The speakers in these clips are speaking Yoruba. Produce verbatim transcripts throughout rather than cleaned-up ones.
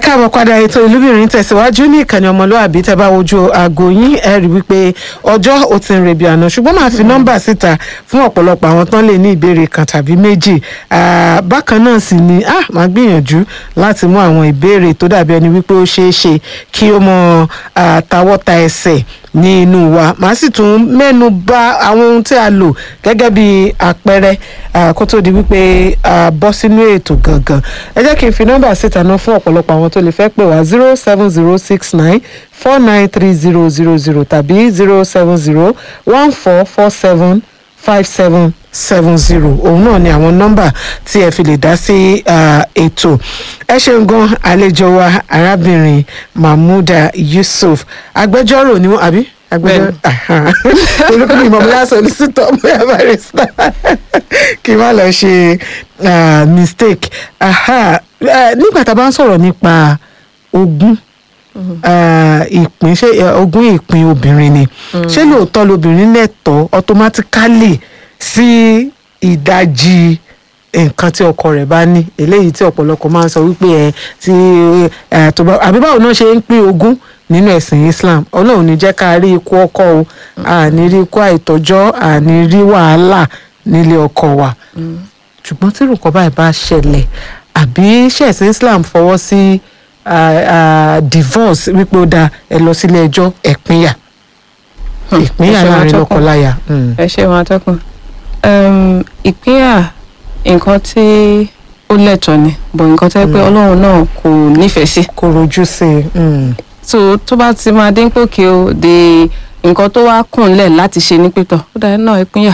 káàbọ̀ padà ètò ìlúbìnrin tẹ̀síwájú ní ìkànnì ọmọlúàbí tẹ́ bá wojú aago yín ẹ rí wípé ọjọ́ ò ti ń rebi àná ṣùgbọ́n máa fi nọ́mbà síta fún ọ̀pọ̀lọpọ̀ àwọn tán lè ní ìbéèrè kan tàbí méjì bákan náà sì ni ah máa gbìyànjú láti mú àwọn ìbéèrè tó dàbí ẹni wípé ó ṣeé ṣe kí ó mọ tawọ́ta ẹsẹ̀ ní inú wa màá sì tún mẹ́nu bà àwọn ohun tí a lò gẹ́gẹ́ bí àpẹẹrẹ kó tó di wípé a bọ́ sínú ètò gangan ẹ jẹ́ kí n fi nọ́mbà síta náà fún ọ̀pọ̀lọpọ̀ àwọn tó lè fẹ́ pè wá zero seven zero six nine four nine three zero zero zero tàbí zero seven zero one four four seven five seven seven zero òun náà ni àwọn nọ́mbà tí ẹ fi lè dá sí ètò ẹ ṣeun gan àlejò wa arábìnrin Mahmouda Yusuf agbẹjọ́rò ni wọ́n àbí agbẹjọ́rò olùkọ́ni ìmọ̀mọ́lá solicitor bóyá barrister kí n má lọ ṣe mistake nígbà tá a bá ń sọ̀rọ̀ nípa ogún ìpín ṣé ogún ìpín obìnrin ni ṣé lóòótọ́ lobìnrin lẹ́tọ̀ọ́ automatically sí ìdajì nǹkan tí ọkọ rẹ̀ bá ní eléyìí tí ọ̀pọ̀lọpọ̀ máa ń sọ wípé ẹ tí tó bá àbí báwo náà ṣe ń pín ogún nínú ẹ̀sìn Islam Ọlọ́run ní jẹ́ ká rí ikú ọkọ o àní rí ikú àìtọ́jọ́ àní rí wàhálà nílé ọkọ wa ṣùgbọ́n tí nǹkan báyìí bá ṣẹlẹ̀ àbí ṣẹ̀sìn Islam fọwọ́ sí divorce wípé ó dáa ẹ lọ sílé ẹjọ́ ẹ pínyà ìpínyà láàrin lọ́kọláya. ẹ ṣe wọn atọ́kùn ìpínyà nǹkan tí ó lẹ́tọ̀ọ́ ni bọ̀ nǹkan tẹ́ pé Ọlọ́run náà kò nífẹ̀ẹ́ sí. kò rojú sí i. so tó bá ti máa dín pòkè o de nǹkan tó wá kùnlẹ̀ láti ṣe ní pẹ́tọ̀ ó dáa náà ìpínyà.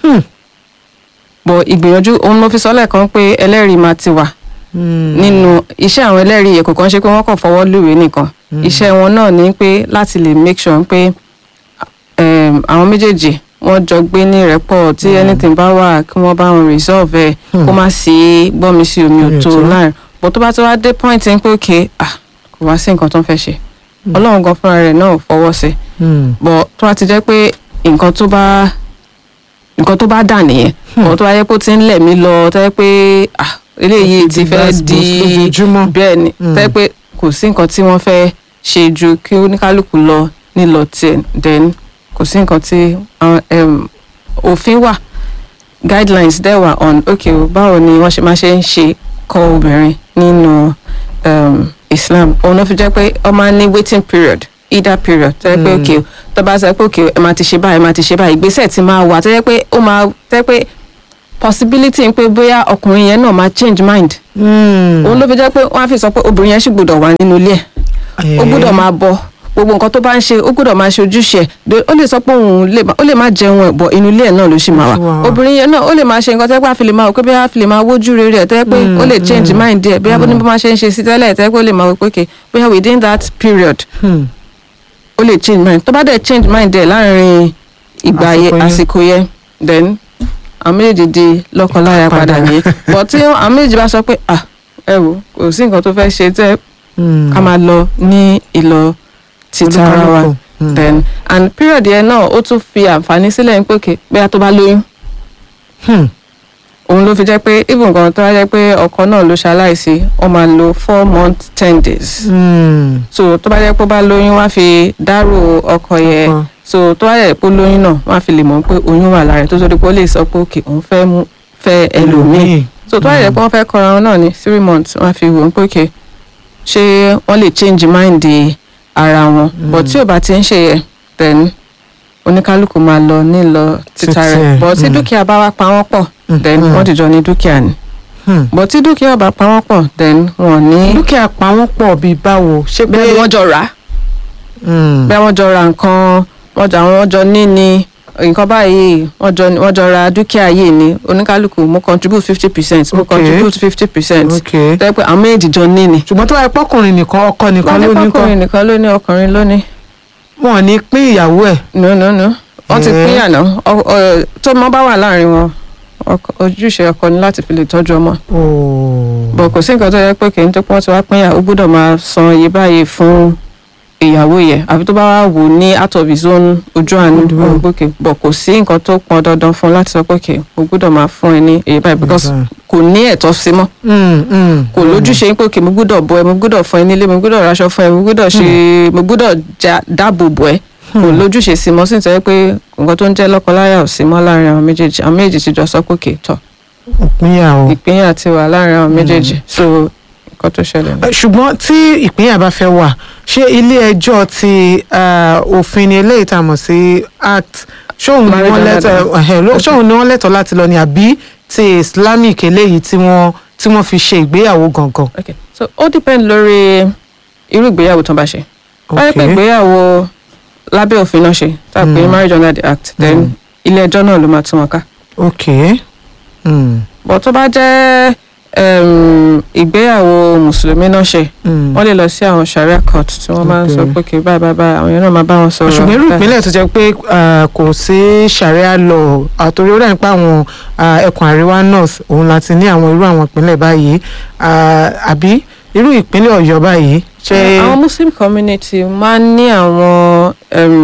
bọ̀ ìgbìyànjú òun ló fi sọ lẹ́ẹ̀kan pé ẹlẹ́rìí máa ti wà nínú iṣẹ́ àwọn ẹlẹ́rìí yẹn kò kàn ṣe pé wọ́n kàn fọwọ́ lùwé nìkan iṣẹ́ wọn náà ní pé láti lè make sure pé àwọn méjèèjì wọ́n jọ gbé ní ìrẹ́pọ̀ tí anything bá wà kí wọ́n bá wọn resolve ẹ̀ kó má sí gbọ́nmi sí omi òtó láàrin bó tó bá tó wá dé point ń pé òkè ah kò wá sí nǹkan tó ń fẹ́ ṣe Ọlọ́run gan fúnra rẹ̀ náà fọwọ́ sí bó tó wá ti jẹ́ pé nǹkan tó bá nǹkan tó bá dà nìyẹn bó tó wá yẹ kó ti ń lẹ̀ mí lọ tó yẹ pé ah eléyìí ti fẹ́ di bẹ́ẹ̀ ni tó yẹ pé kò sí nǹkan tí wọ́n fẹ́ ṣe ju kí oníkálukú lọ nílọ tiẹ̀ then kò sí nǹkan tí òfin wà guidelines dẹ̀ wà on ok báwo ni wọ́n ṣe máa ṣe ń ṣe kọ́ obìnrin nínú um, Islam òun ló fi jẹ́ pé ó máa ní waiting period either period tó yẹ pé ok tó bá sọ pé ok ẹ máa ti ṣe báyìí ẹ máa ti ṣe báyìí ìgbésẹ̀ ti máa wà tó yẹ pé ó máa tó yẹ pé possibility pé bóyá ọkùnrin yẹn náà máa change mind òun ló fi jẹ́ pé wọ́n á fi sọ pé obìnrin yẹn sì gbọ́dọ̀ wà nínú ilé ẹ̀ ó gbọ́dọ̀ máa bọ̀ gbogbo nǹkan tó bá ń ṣe ó gbọ́dọ̀ máa ṣe ojúṣe ó lè sọ pé òun ó lè má jẹun ẹ̀ bọ̀ inú ilé ẹ̀ náà ló ṣì máa wà obìnrin yẹn náà ó lè máa ṣe nǹkan tẹ́ pé àfi lè máa wò pé bí a fi lè máa wójú rere ẹ̀ tẹ́ pé ó lè change mind ẹ̀ bí a bó ní bó máa ṣe ń ṣe sí tẹ́lẹ̀ tẹ́ pé ó lè máa wò pé okay bóyá within that period ó lè change mind tó bá dẹ̀ change mind ẹ̀ láàrin ìgbà àsìkò yẹn then àwọn méjèèjì di lọ́kọláya padà yẹn but tí àwọn méjèèjì bá sọ pé ah ẹ wò kò sí nǹkan tó fẹ́ ṣe tẹ́ ká máa lọ ní ìlọ títara wa then and period yẹn náà ó tún fi àǹfààní sílẹ̀ ń pèkè bóyá tó bá lóyún òun ló fi jẹ́ pé even gan tó wá jẹ́ pé ọkọ náà ló ṣaláìsí ó máa lo four months ten days so tó bá jẹ́ pé ó bá lóyún wá fi dárò ọkọ yẹn so tó wá jẹ́ pé ó lóyún náà wá fi lè mọ̀ pé oyún wà lára ẹ̀ tó sọ pé ó lè sọ pé òkè òun fẹ́ mú fẹ́ ẹlòmíì so tó wá jẹ́ pé wọ́n fẹ́ kọra wọn náà ní three months wá fi wò ó pé òkè ṣé wọ́n lè change mind ara wọn but tí ò bá ti ń ṣe yẹ then oníkálukú máa lọ nílọ títa rẹ̀ but tí dúkìá bá wá pa wọ́n pọ̀ then wọ́n ti jọ ní dúkìá ni but tí dúkìá bá pa wọ́n pọ̀ then wọ́n ní. dúkìá pa wọ́n pọ̀ bíi báwo ṣé pé bẹ́ẹ̀ wọ́n jọ rà bẹ́ẹ̀ wọ́n jọ ra nǹkan wọ́n jọ àwọn jọ ní ni nǹkan báyìí wọ́n jọ wọ́n jọ ra dúkìá yìí ni oníkálukú mo contribute fifty percent mo contribute fifty percent tẹ́ pé àwọn méjì jọ ní ni. ṣùgbọ́n tó wáyé pọ́kùnrin nìkan ọkọ nìkan ló ní kọ́ pọ́kùnrin nìkan ló ní ọkùnrin ló ní. wọn ò ní pín ìyàwó ẹ̀. no no no wọ́n ti pín yànà tó mọ́ bá wà láàrin wọn ojúṣe ọkọ ni láti fi lè tọ́jú ọmọ. bọ̀ kò sí nǹkan tó yẹ pé kì í tó pọ́n tí wàá pín yà ó gbọ́dọ̀ máa san iye báyìí fún ìyàwó yẹ àfi tó bá wà wò ní out of his own ojú àánú gbòkè bọ̀ kò sí nǹkan tó pọn dandan fún un láti sọ pé kè mo gbọ́dọ̀ máa fún ẹ ní èyí báyìí because kò ní ẹ̀tọ́ sí mọ́ kò lójúṣe pé kè mo gbọ́dọ̀ bọ́ ẹ mo gbọ́dọ̀ fún ẹ nílé mo gbọ́dọ̀ raṣọ fún ẹ mo gbọ́dọ̀ ṣe mo gbọ́dọ̀ dáàbò bò ẹ kò lójúṣe sí mọ́ sí nítorí pé nǹkan tó ń jẹ́ lọ́kọláya ò sí mọ́ láàrin àwọn méjèèjì àwọn méjèèjì ti jọ sọ pé kè tọ̀ ìpínyà ti wà láàrin àwọn méjèèjì so nǹkan tó ṣẹlẹ̀ ní. ṣùgbọ́n tí ìpínyà bá fẹ́ wà ṣé ilé ẹjọ́ ti òfin ni eléyìí tá a mọ̀ sí act ṣóun ni wọ́n lẹ́tọ̀ọ́ ṣóun ni wọ́n lẹ́tọ̀ọ́ láti lọ ní àbí ti islamic eléyìí tí wọ́n tí wọ́n fi ṣe ìgbéyàwó gangan. okay so ó depend lórí irú ìgbéyàwó tó ń bá ṣe. wọ́n rí pé ìgbéyàwó lábẹ́ òfin náà ṣe tá a pè ní marriage under the act then ilé ẹjọ́ náà ló máa tún wọn ká. ok. Mm. bọ̀ tó bá jẹ́ um, ìgbéyàwó mùsùlùmí náà ṣe wọ́n lè lọ sí àwọn sharia court tí wọ́n máa ń sọ pé kì í báyìí báyìí báyìí àwọn yẹn náà máa bá wọn sọ̀rọ̀. ṣùgbọ́n irú ìpínlẹ̀ tó jẹ́ pé kò sí sharia law àtòrí ó dàbí pé àwọn ẹkùn àríwá north òun láti ní àwọn irú àwọn ìpínlẹ̀ báyìí àbí irú ìpínlẹ̀ ọ̀yọ́ báyìí ṣe. àwọn muslim community máa ń ní àwọn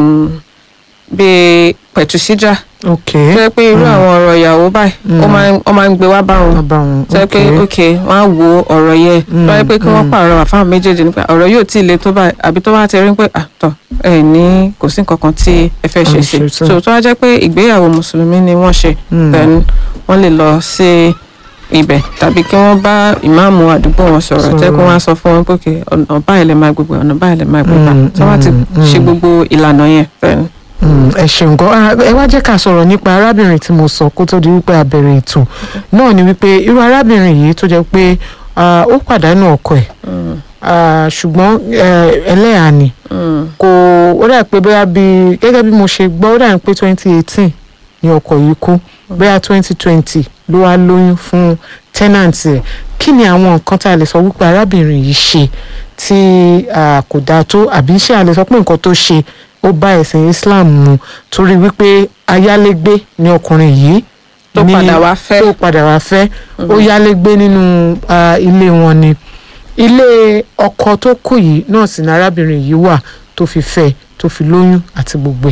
bíi pẹ̀tùsíjà ok tó yẹ pé irú àwọn ọ̀rọ̀ ìyàwó báyìí ó máa ń gbé wá bá wọn tó yẹ pé ok wọ́n á wo ọ̀rọ̀ yẹn tó yẹ pé kí wọ́n pààrọ̀ àfáà méjèèjì nípa ọ̀rọ̀ yóò tí ì le tó báyìí àbí tó bá ti rí pé àtọ̀ ẹ̀ ní kò sí nǹkan kan tí ẹ fẹ́ ṣe sí so tó wá jẹ́ pé ìgbéyàwó mùsùlùmí ni wọ́n ṣe then wọ́n lè lọ sí ibẹ̀ tàbí kí wọ́n bá ìmáàmù àdúgbò wọn sọ̀rọ̀ tẹ́ kí wọ́n á sọ fún wọn pé ok ọ̀nà báyìí lè máa gbogbo ọ̀nà báyìí lè máa gbogbo tí wọ́n ti ṣe gbogbo ìlànà yẹn then ẹ ṣeun gan ẹ wá jẹ́ ká sọ̀rọ̀ nípa arábìnrin tí mo sọ kó tó di wípé a bẹ̀rẹ̀ ètò náà ni wípé irú arábìnrin yìí tó jẹ́ pé ó pàdánù ọkọ ẹ̀ ṣùgbọ́n ẹlẹ́yà ni kò ó dà pé bóyá bíi gẹ́gẹ́ bí mo ṣe gbọ́ ó dà pé twenty eighteen ni ọkọ yìí kú bóyá twenty twenty ló wá lóyún fún tẹ́nàntì ẹ̀ kí ni àwọn nǹkan tá a lè sọ wípé arábìnrin yìí ṣe tí kò dáa tó àbí ṣé a lè sọ pé nǹkan tó ṣe ó bá ẹ̀sìn Islam mu torí wípé ayálégbé ni ọkùnrin yìí tó padà wá fẹ́ tó padà wá fẹ́ ó yálégbé nínú ilé wọn ni ilé ọkọ tó kù yìí náà sì ní arábìnrin yìí wà tó fi fẹ́ tó fi lóyún àti gbogbo ẹ̀.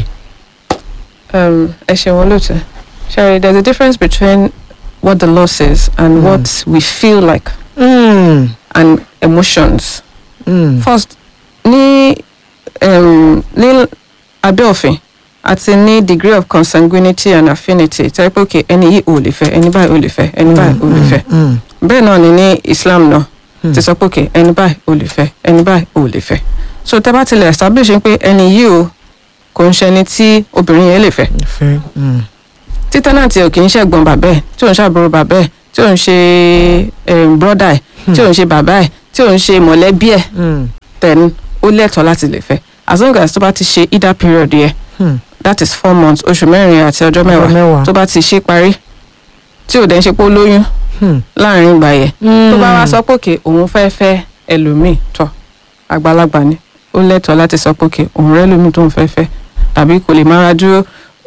ẹ ṣe wọn lóòótọ́ Sherry, there's a difference between what the law says and mm. what we feel like mm. and emotions. Mm. First ní um, ní abẹ́ òfin àti ní degree of consanguinity and affinity tẹ́ pé okay ẹni yìí ò lè fẹ́ ẹni báyìí ò lè fẹ́ ẹni báyìí ò lè fẹ́ bẹ́ẹ̀ náà ni ní Islam náà ti sọ pé okay ẹni báyìí ò lè fẹ́ ẹni báyìí ò lè fẹ́ so tẹ́ bá tilẹ̀ establish pé ẹni yìí o kò ń ṣẹni tí obìnrin yẹn lè fẹ́ tí tẹ́nàntì ò kì í ṣẹ̀gbọ́n bàbá ẹ̀ tí ò ń ṣàbúrò bàbá ẹ̀ tí ò ń ṣe brọ́dà ẹ̀ tí ò ń ṣe bàbá ẹ̀ tí ò ń ṣe mọ̀lẹ́bí ẹ̀ then ó lẹ́tọ̀ọ́ láti lè fẹ́ as long as tó bá ti ṣe either period yẹ hmm. that is four months oṣù mẹ́rin àti ọjọ́ mẹ́wàá tó bá ti ṣe parí tí ò dẹ̀ ń ṣe pé ó lóyún láàrin ìgbà yẹn tó bá wá sọ pé òkè òun fẹ́ fẹ́ ẹlòmíì tọ̀ àgbàlagbà ni ó lẹ́tọ̀ọ́ láti sọ pé òkè òun rẹ́ lómi tó ń fẹ́ fẹ́ tàbí kò lè mára dúró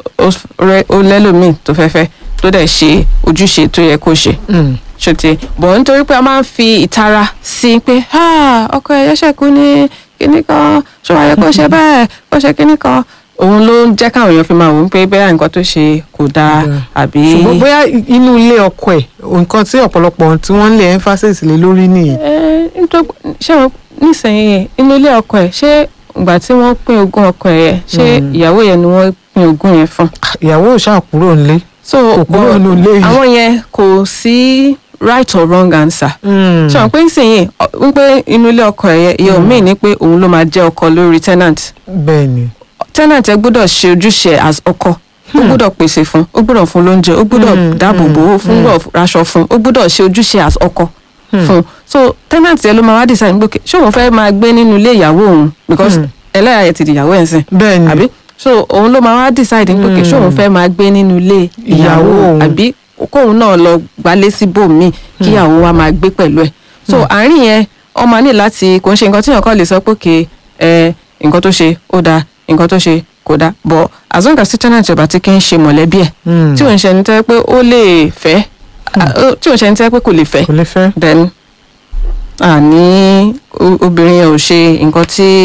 ó lẹ́lòmíì tó fẹ́ fẹ́ tó dẹ̀ ṣe ojúṣe tó yẹ kó ṣe ṣòtì bọ̀ nítorí pé a máa ń fi ìtara sí i pé ọkọ ẹ̀ yẹ́sẹ̀ kú ní kíní kan ṣó wáyé kó ṣe bẹ́ẹ̀ kó ṣe kíní kan òun ló ń jẹ́ káwọn èèyàn fi máa wò ó pé bẹ́ẹ̀ nǹkan tó ṣe kò dáa àbí. ṣùgbọ́n bóyá inú ilé ọkọ ẹ̀ nǹkan tí ọ̀pọ̀lọpọ̀ tí wọ́n ń lè emphasis lé lórí nìyẹn. ẹ ṣé wọn nísìnyí inú ilé ọkọ ẹ̀ ṣé ìgbà tí wọ́n pín ogún ọkọ ẹ̀ yẹn ṣé ìyàwó yẹn ni wọ́n pín ogún yẹn fún. ìyàwó ò ṣáà kúrò nílé. so kúrò nílé yìí. àwọn yẹn kò sí right or wrong answer. ṣé wọn pé nísìnyí wípé inú ilé ọkọ ẹ̀ yẹn ìyẹn ò mí ní pé òun ló máa jẹ́ ọkọ lórí tenant. bẹ́ẹ̀ni. tenant ẹ gbọ́dọ̀ ṣe ojúṣe as ọkọ ó gbọ́dọ̀ pèsè fún ó gbọ́dọ̀ fún lóúnjẹ ó gbọ́dọ̀ dáàbò bò ó fún raṣọ fún ó gbọ́dọ̀ ṣe ojúṣe as ọkọ fún so tenant ẹ ló máa wá decide pé ṣé òun fẹ́ máa gbé nínú ilé ìyàwó òun because ẹlẹ́yà yẹn ti di ìyàwó ẹ̀ sìn bẹ́ẹ̀ni àbí so òun ló máa wá decide pé ṣé òun fẹ́ máa gbé nínú ilé ìyàwó òun àbí kóun náà lọ gbálé síbòmíì kí ìyàwó wa máa gbé pẹ̀lú ẹ̀ so àárín yẹn ọmọ ní láti kò ń ṣe nǹkan tí èèyàn kàn lè sọ pé kè ẹ nǹkan tó ṣe ó dáa nǹkan tó ṣe kò dáa but as long as tenant ọba tí kì í ṣe mọ̀lẹ́bí ẹ̀ tí òun ṣe ní tẹ́ pé ó lè fẹ́ tí òun ṣe ní tẹ́ pé kò lè fẹ́ then àní obìnrin yẹn ò ṣe nǹkan tí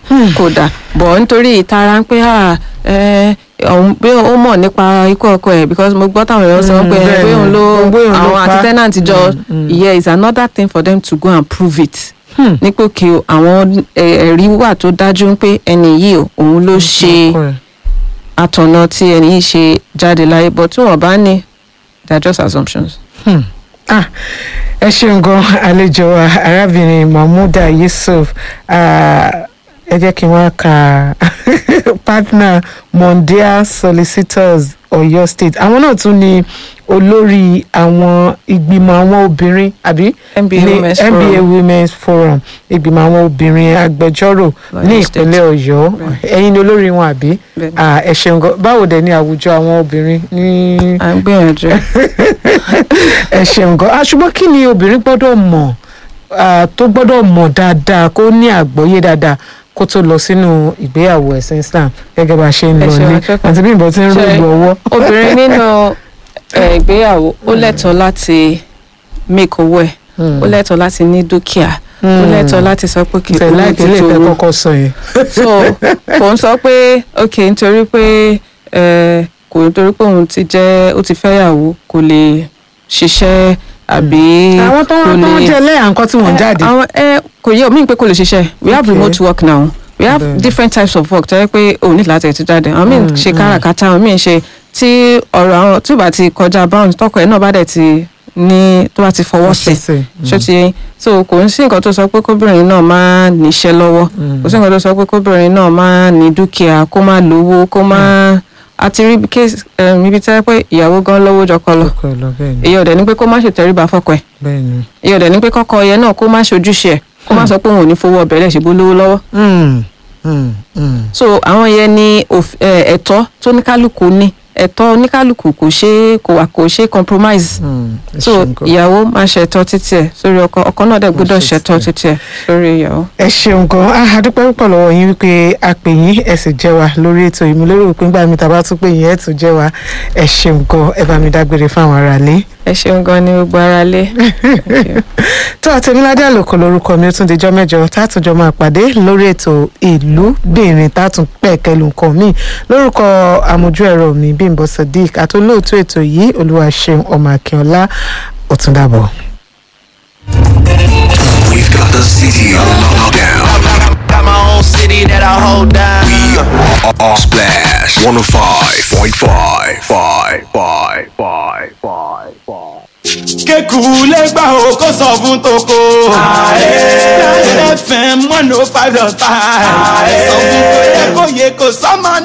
kò dáa bọ̀ nítorí ìtara ń pé ọ̀hún pé ó mọ̀ nípa ikú ọkọ ẹ̀ because mo gbọ́ táwọn èèyàn sọ pé pé òun ló àwọn àti tenant jọ yeah is another thing for them to go and prove it ní pé kí àwọn ẹ̀rí wà tó dájú pé ẹni yìí òun ló ṣe àtọ̀nà tí ẹni yìí ṣe jáde láyé but tí wọ́n bá ní they are just assumptions. Hmm. ah ẹ ṣeun gan àlejò wa arábìnrin Mahmouda Yusuf ẹ jẹ́ kí n wá ka partner Mondia Solicitors Ọ̀yọ́ State àwọn náà tún ni olórí àwọn ìgbìmọ̀ àwọn obìnrin àbí N B A Women's Forum. N B A Women's Forum ìgbìmọ̀ àwọn obìnrin agbẹjọ́rò ní ìpínlẹ̀ Ọ̀yọ́ ẹ̀yin ni olórí wọn àbí ẹ ṣeun gan báwo dẹ̀ ni àwùjọ àwọn obìnrin ní. à ń gbìyànjú. ẹ ṣeun gan ṣùgbọ́n kí ni obìnrin gbọ́dọ̀ mọ̀ tó gbọ́dọ̀ mọ̀ dáadáa kó ní àgbọ́yé dáadáa kó tó lọ sínú ìgbéyàwó ẹ̀sìn Islam gẹ́gẹ́ bá a ṣe ń lọ ní àti bí ìbọn ti ń rògbò ọwọ́. obìnrin nínú ìgbéyàwó ó lẹ́tọ̀ọ́ láti make owó ẹ̀ ó lẹ́tọ̀ọ́ láti ní dúkìá ó lẹ́tọ̀ọ́ láti sọ pé kí n owó ti tó o kọ́kọ́ sọ yẹn. so kò ń sọ pé ok nítorí pé kò nítorí pé òun ti jẹ́ ó ti fẹ́yàwó kò lè ṣiṣẹ́ àbí àwọn tó wọn tó wọn jẹ lẹ́yà nǹkan tí wọ́n jáde. àwọn ẹ kò yẹ omi pé kò lè ṣiṣẹ́ we have remote work now we have okay. different types of work tó yẹ pé òun ní láti ẹ̀ ti jáde àwọn míì ṣe káràkátà àwọn míì ṣe tí ọ̀rọ̀ àwọn tí ò bá ti kọjá bounds tọkọ ẹ̀ náà bá dẹ̀ ti ní tó bá ti fọwọ́ sí ṣó ti yẹn so kò ń sí nǹkan tó sọ pé kóbìnrin náà máa níṣẹ́ lọ́wọ́ kò sí nǹkan tó sọ pé kóbìnrin náà máa ní dúkìá kó máa lówó kó máa àti rí case ibi tí wọ́n pé ìyàwó gan lówó jọkọ lọ èyí ọ̀dẹ̀ ní pé kó má ṣe tẹríba fọ́kọ ẹ̀ èyí ọ̀dẹ̀ ní pé kọ́kọ́ yẹn náà kó má ṣojúṣe ẹ̀ kó má sọ pé òun ò ní fowó ọbẹ̀ lẹ̀ ṣègbó lówó lọ́wọ́. so àwọn yẹn ní ẹ̀tọ́ tó ní kálukú ní ẹ̀tọ́ oníkálukú kò ṣe kò wà kò ṣe compromise so ìyàwó máa ṣẹ̀tọ́ títí ẹ̀ sórí ọkọ ọkọ náà dẹ̀ gbọ́dọ̀ ṣẹ̀tọ́ títí ẹ̀ sórí ìyàwó. ẹ ṣeun gan a dúpẹ́ púpọ̀ lọ́wọ́ yín wípé a pè yín ẹ sì jẹ́ wa lórí ètò ìmúlẹ́rọ̀ pé ńgbà mi tàbá tún pè yín ẹ tún jẹ́ wa ẹ ṣeun gan ẹ bá mi dágbére fáwọn aráalé. ẹ ṣeun gan ni gbogbo aráalé. tó Tèmiládé Àlòkò lórúkọ mi ó tún dijọ́ mẹ́jọ tátùjọ́ máa pàdé lórí ètò Ìlúbìnrin tátùn pẹ̀kẹ́lù nǹkan míì lórúkọ àmójú ẹ̀rọ mi Bímbọ́ Sadiq àtolóòtú ètò yìí Olúwaṣeun ọmọ Akínọlá ó tún dàbọ̀. We've got the city on lockdown. Got my own city that I hold down. We are, are Splash one oh five point five. Five, five, five, five, five. Kékù lẹ́gbà o kó sọ fún toko. Láyé F M one oh five dot five. Sọ fún kò yẹ kó yẹ kó sọ́mọ